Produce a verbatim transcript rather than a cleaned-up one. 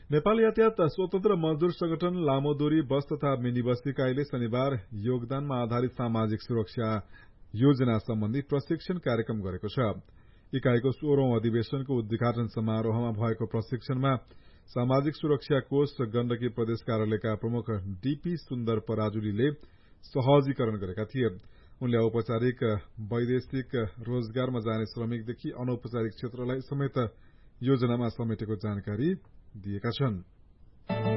नेपाल यातायात स्वतन्त्र मजदूर संगठन लामो दूरी बस तथा मिनी बस इकाइले शनिबार योगदानमा आधारित सामाजिक सुरक्षा योजना सम्बन्धी प्रशिक्षण कार्यक्रम गरेको छ। इकाइको सोह्रौं अधिवेशनको उद्घाटन समारोहमा भएको प्रशिक्षणमा सामाजिक सुरक्षा कोष गण्डकी प्रदेश कार्यालयका प्रमुख डीपी सुन्दर पराजुलीले सहजीकरण गरेका थिए। उनले औपचारिक वैदेशिक रोजगारमा जाने श्रमिकदेखि अनौपचारिक क्षेत्रलाई समेत योजनामा समेटेको जानकारी दिएका छन्।